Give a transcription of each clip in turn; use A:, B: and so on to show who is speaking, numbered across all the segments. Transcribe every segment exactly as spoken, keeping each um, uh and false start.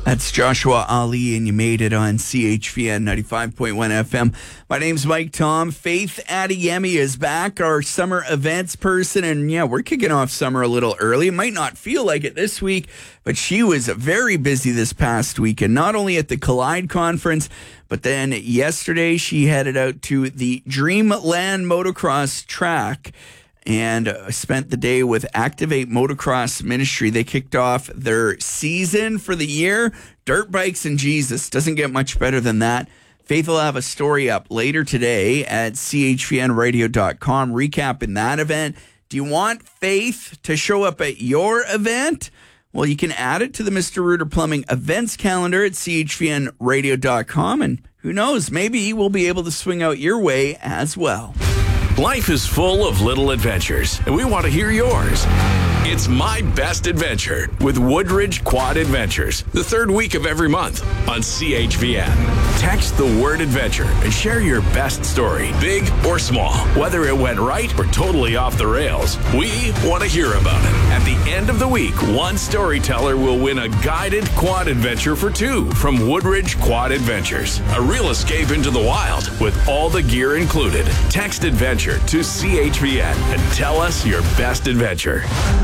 A: That's Joshua Ali, and you made it on C H V N ninety-five point one F M. My name's Mike Tom. Faith Adeyemi is back, our summer events person, and yeah, we're kicking off summer a little early. It might not feel like it this week, but she was very busy this past week, and not only at the Collide conference, but then yesterday she headed out to the Dreamland Motocross track and uh, spent the day with Activate Motocross Ministry. They kicked off their season for the year. Dirt Bikes and Jesus. Doesn't get much better than that. Faith will have a story up later today at C H V N radio dot com recapping that event. Do you want Faith to show up at your event? Well, you can add it to the Mister Rooter Plumbing events calendar at C H V N radio dot com, and who knows, maybe we'll be able to swing out your way as well.
B: Life is full of little adventures, and we want to hear yours. It's My Best Adventure with Woodridge Quad Adventures, the third week of every month on C H V N. Text the word adventure and share your best story, big or small. Whether it went right or totally off the rails, we want to hear about it. At the end of the week, one storyteller will win a guided quad adventure for two from Woodridge Quad Adventures. A real escape into the wild with all the gear included. Text adventure to C H V N and tell us your best adventure.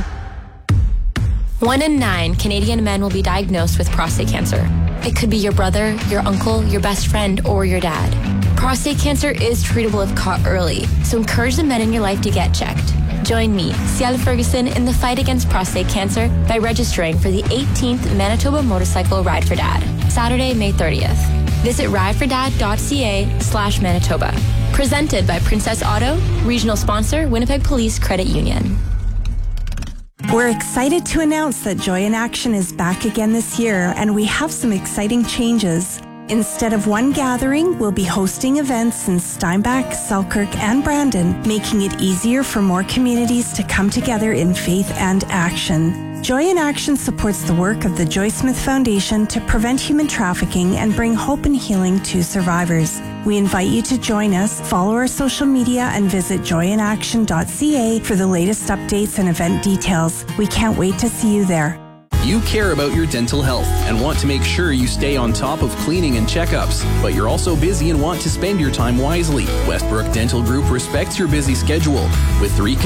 C: One in nine Canadian men will be diagnosed with prostate cancer. It could be your brother, your uncle, your best friend, or your dad. Prostate cancer is treatable if caught early, so encourage the men in your life to get checked. Join me, Ciel Ferguson, in the fight against prostate cancer by registering for the eighteenth Manitoba Motorcycle Ride for Dad, Saturday, May thirtieth. Visit ridefordad.ca slash Manitoba. Presented by Princess Auto, regional sponsor, Winnipeg Police Credit Union.
D: We're excited to announce that Joy in Action is back again this year, and we have some exciting changes. Instead of one gathering, we'll be hosting events in Steinbach, Selkirk, and Brandon, making it easier for more communities to come together in faith and action. Joy in Action supports the work of the Joy Smith Foundation to prevent human trafficking and bring hope and healing to survivors. We invite you to join us, follow our social media, and visit joy in action dot c a for the latest updates and event details. We can't wait to see you there.
E: You care about your dental health and want to make sure you stay on top of cleaning and checkups, but you're also busy and want to spend your time wisely. Westbrook Dental Group respects your busy schedule with three